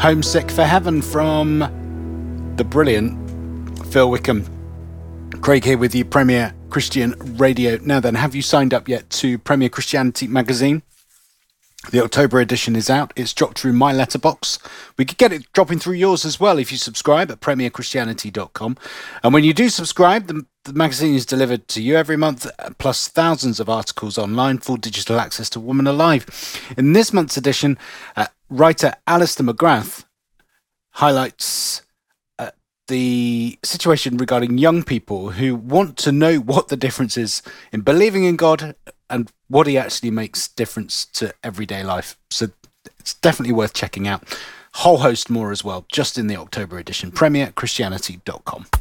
Homesick for Heaven from the brilliant Phil Wickham. Craig here with you, Premier Christian Radio. Now then, have you signed up yet to Premier Christianity magazine? The October edition is out. It's dropped through my letterbox. We could get it dropping through yours as well if you subscribe at premierchristianity.com. And when you do subscribe, the magazine is delivered to you every month, plus thousands of articles online, full digital access to Woman Alive. In this month's edition, writer Alistair McGrath highlights the situation regarding young people who want to know what the difference is in believing in God and what he actually makes difference to everyday life. So it's definitely worth checking out. Whole host more as well, just in the October edition. premierchristianity.com.